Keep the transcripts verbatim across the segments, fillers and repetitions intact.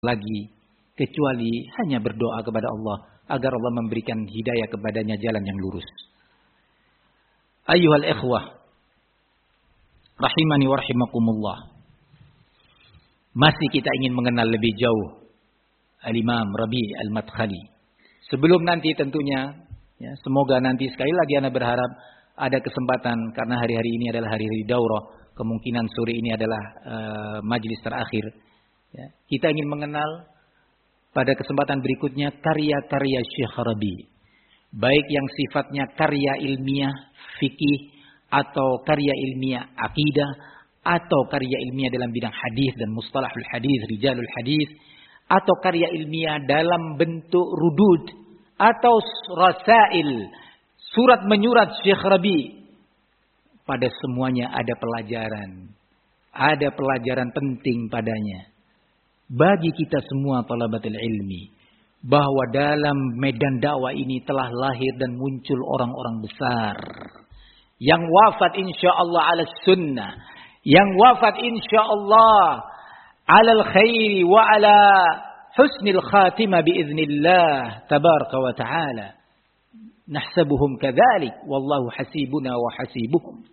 lagi kecuali hanya berdoa kepada Allah agar Allah memberikan hidayah kepadanya jalan yang lurus. Ayyuhal ikhwah rahimani wa rahimakumullah. Masih kita ingin mengenal lebih jauh Al-Imam Rabi' Al-Madkhali. Sebelum nanti tentunya ya, semoga nanti sekali lagi ana berharap ada kesempatan karena hari-hari ini adalah hari-hari daurah, kemungkinan sore ini adalah uh, majlis terakhir. Ya, kita ingin mengenal pada kesempatan berikutnya karya-karya Syekh Rabi'. Baik yang sifatnya karya ilmiah, fikih, atau karya ilmiah akidah, atau karya ilmiah dalam bidang hadis dan mustalahul hadis, rijalul hadis, atau karya ilmiah dalam bentuk rudud, atau rasail, surat menyurat Syekh Rabi'. Pada semuanya ada pelajaran. Ada pelajaran penting padanya. Bagi kita semua talabatul ilmi. Bahwa dalam medan dakwah ini telah lahir dan muncul orang-orang besar. Yang wafat insyaallah ala sunnah. Yang wafat insyaallah ala al-khairi wa ala husnil khatimah biiznillah tabaraka wa ta'ala. Nahsabuhum kadzalik wallahu hasibuna wa hasibuhum.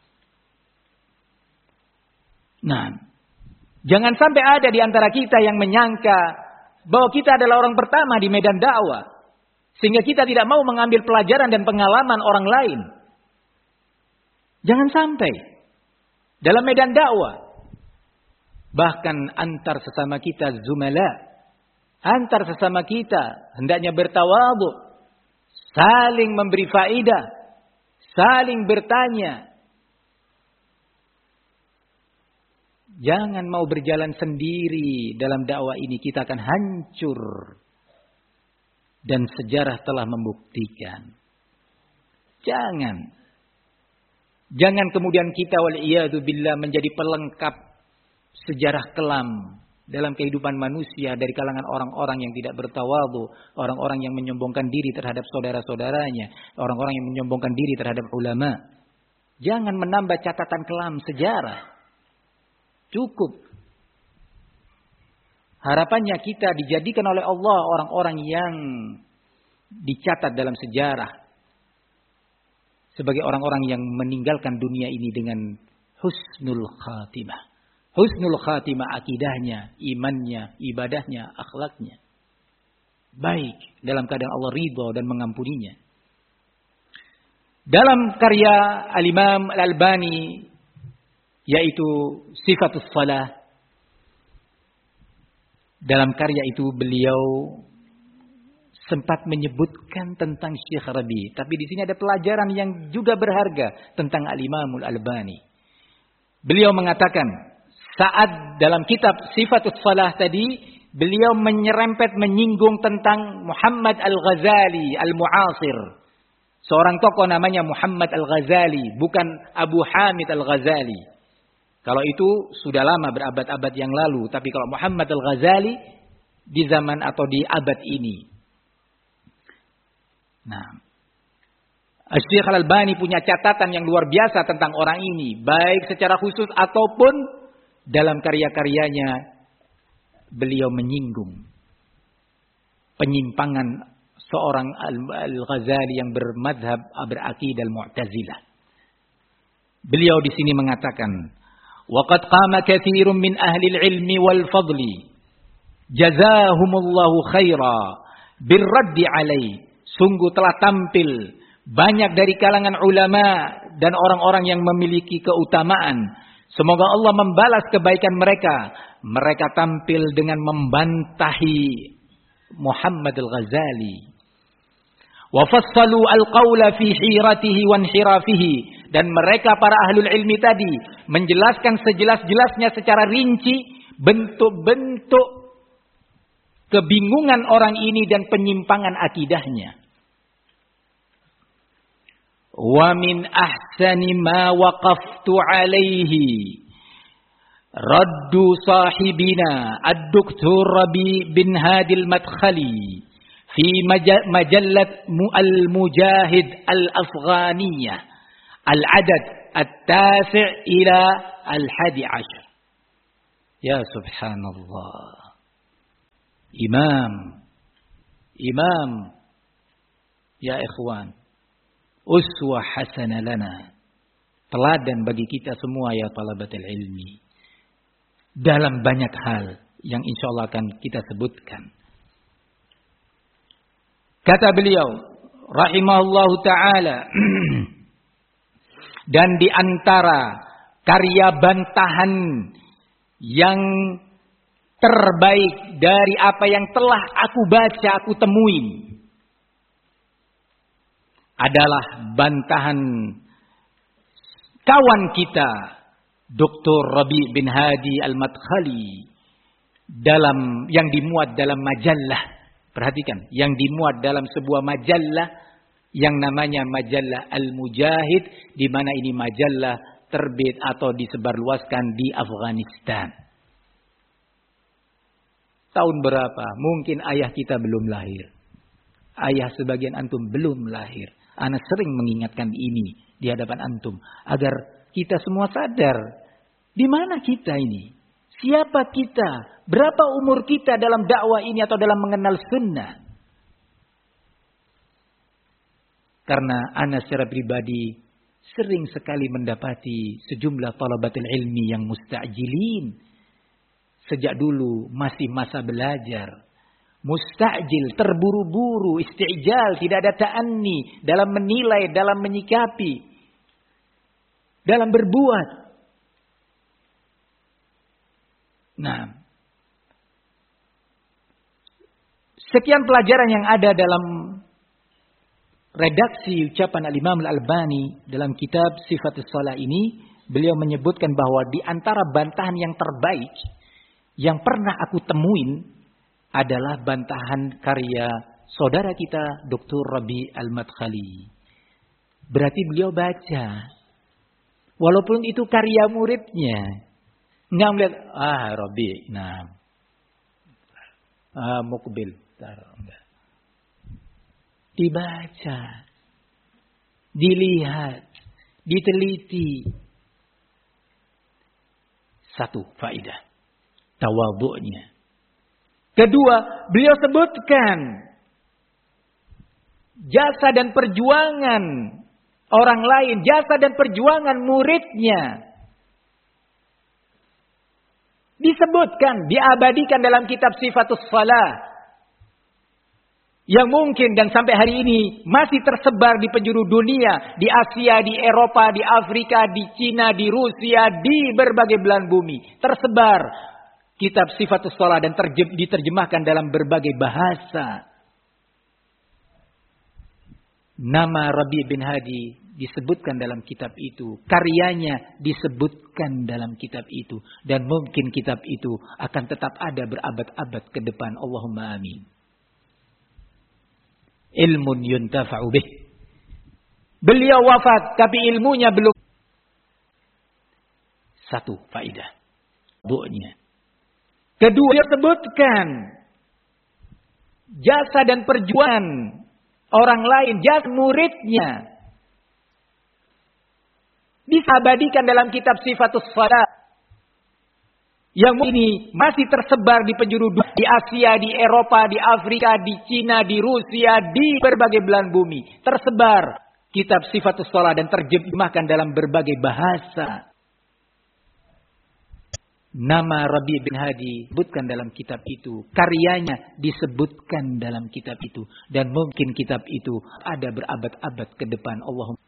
Nah, jangan sampai ada di antara kita yang menyangka bahwa kita adalah orang pertama di medan dakwah, sehingga kita tidak mau mengambil pelajaran dan pengalaman orang lain. Jangan sampai dalam medan dakwah, bahkan antar sesama kita zumala, antar sesama kita hendaknya bertawadhu, saling memberi faidah, saling bertanya. Jangan mau berjalan sendiri dalam dakwah ini, kita akan hancur. Dan sejarah telah membuktikan. Jangan. Jangan kemudian kita wal'iyadu billah menjadi pelengkap sejarah kelam dalam kehidupan manusia dari kalangan orang-orang yang tidak bertawadhu, orang-orang yang menyombongkan diri terhadap saudara-saudaranya, orang-orang yang menyombongkan diri terhadap ulama. Jangan menambah catatan kelam sejarah. Cukup. Harapannya kita dijadikan oleh Allah orang-orang yang dicatat dalam sejarah sebagai orang-orang yang meninggalkan dunia ini dengan husnul khatimah. Husnul khatimah akidahnya, imannya, ibadahnya, akhlaknya. Baik dalam keadaan Allah ridha dan mengampuninya. Dalam karya Al-Imam Al-Albani yaitu Sifatus Shalah. Dalam karya itu beliau sempat menyebutkan tentang Syekh Rabi'. Tapi di sini ada pelajaran yang juga berharga tentang Al-Imam Al-Albani. Beliau mengatakan saat dalam kitab Sifatus Shalah tadi, beliau menyerempet menyinggung tentang Muhammad Al-Ghazali Al-Mu'asir. Seorang tokoh namanya Muhammad Al-Ghazali, bukan Abu Hamid Al-Ghazali. Kalau itu sudah lama berabad-abad yang lalu. Tapi kalau Muhammad Al-Ghazali di zaman atau di abad ini. Nah, Syekh Al-Albani punya catatan yang luar biasa tentang orang ini. Baik secara khusus ataupun dalam karya-karyanya beliau menyinggung penyimpangan seorang Al-Ghazali yang bermadhab berakidah Al-Mu'tazilah. Beliau di sini mengatakan, وَقَدْ قَامَ كَثِيرٌ مِّنْ أَهْلِ الْعِلْمِ وَالْفَضْلِ جَزَاهُمُ اللَّهُ خَيْرًا بِالرَّدِّ عَلَيْهِ. Sungguh telah tampil banyak dari kalangan ulama dan orang-orang yang memiliki keutamaan. Semoga Allah membalas kebaikan mereka. Mereka tampil dengan membantahi Muhammad Al-Ghazali. وَفَصَّلُوا الْقَوْلَ فِي حِيرَتِهِ وَانْحِرَافِهِ. Dan mereka para ahlul ilmi tadi menjelaskan sejelas-jelasnya secara rinci bentuk-bentuk kebingungan orang ini dan penyimpangan akidahnya. Wa min ahsani ma waqaftu alaihi raddu sahibina ad-doktor Rabi' bin Hadi al-Madkhali fi majallat al-Mujahid al-Afghaniyah al-adad at-tasi' ila al-hadi ashar. Ya subhanallah. imam. Imam. Ya ikhwan. Uswah hasanah lana. Teladan bagi kita semua ya talabatul ilmi. Dalam banyak hal yang insya Allah akan kita sebutkan. Kata beliau, rahimahullahu ta'ala. Dan di antara karya bantahan yang terbaik dari apa yang telah aku baca, aku temuin, adalah bantahan kawan kita Doktor Rabi' bin Hadi Al-Madkhali dalam yang dimuat dalam majalah. Perhatikan, yang dimuat dalam sebuah majalah yang namanya majalah Al-Mujahid, di mana ini majalah terbit atau disebarluaskan di Afghanistan. Tahun berapa? Mungkin ayah kita belum lahir. Ayah sebagian antum belum lahir. Ana sering mengingatkan ini di hadapan antum agar kita semua sadar di mana kita ini, siapa kita, berapa umur kita dalam dakwah ini atau dalam mengenal sunnah. Karena ana secara pribadi sering sekali mendapati sejumlah talabatul ilmi yang musta'jilin sejak dulu masih masa belajar. Musta'jil, terburu-buru, isti'jal, tidak ada ta'anni dalam menilai, dalam menyikapi, dalam berbuat. Nah, sekian pelajaran yang ada dalam redaksi ucapan Al-Imam Al-Albani dalam kitab Sifatus Shalah ini, beliau menyebutkan bahwa di antara bantahan yang terbaik yang pernah aku temuin adalah bantahan karya saudara kita Doktor Rabi' Al-Madkhali. Berarti beliau baca. Walaupun itu karya muridnya. Nggak melihat, ah Rabi', nah. Ah Mukbil. Enggak. Dibaca. Dilihat. Diteliti. Satu faidah. Tawadhu'nya. Kedua, beliau sebutkan jasa dan perjuangan orang lain, jasa dan perjuangan muridnya. Disebutkan, diabadikan dalam kitab Sifatus Shalah. Yang mungkin dan sampai hari ini masih tersebar di penjuru dunia, di Asia, di Eropa, di Afrika, di Cina, di Rusia, di berbagai belahan bumi. Tersebar kitab Sifatus Shalah dan terjem, diterjemahkan dalam berbagai bahasa. Nama Rabi' bin Hadi disebutkan dalam kitab itu. Karyanya disebutkan dalam kitab itu. Dan mungkin kitab itu akan tetap ada berabad-abad ke depan. Allahumma amin. Ilmun yuntafa'u bih. Beliau wafat tapi ilmunya belum. Satu faidah. Bu'nya. Kedua, dia sebutkan jasa dan perjuangan orang lain, jasa muridnya. Disabadikan dalam kitab Sifatus Shalah. Yang ini masih tersebar di penjuru dunia, di Asia, di Eropa, di Afrika, di Cina, di Rusia, di berbagai belahan bumi. Tersebar kitab Sifatus Shalah dan terjemahkan dalam berbagai bahasa. Nama Rabi' bin Hadi disebutkan dalam kitab itu. Karyanya disebutkan dalam kitab itu. Dan mungkin kitab itu ada berabad-abad ke depan. Allahumma.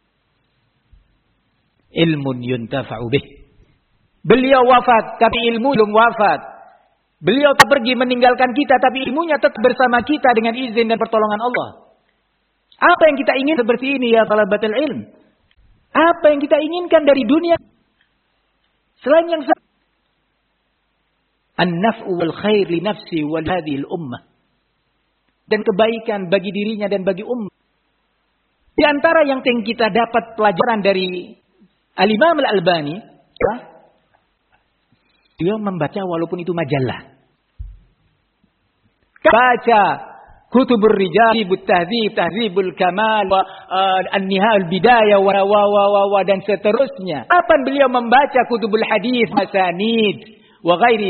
Ilmun yuntafa'u bih. Beliau wafat, tapi ilmu belum wafat. Beliau tak pergi meninggalkan kita, tapi ilmunya tetap bersama kita dengan izin dan pertolongan Allah. Apa yang kita ingin seperti ini ya talabatul ilm? Apa yang kita inginkan dari dunia? Selain yang an-naf'u wal khair li nafsi wal hadhil ummah. Dan kebaikan bagi dirinya dan bagi ummah. Di antara yang kita dapat pelajaran dari Al-Imam Al-Albani, ya, dia membaca walaupun itu majalah. Baca Kutubur Rijal, Kutubut Tahdzib, Tahdzibul Kamal, wa uh, An-Nihayah Al-Bidayah wa wa wa wa dan seterusnya. Kapan beliau membaca Kutubul Hadis, Masanid wa ghairi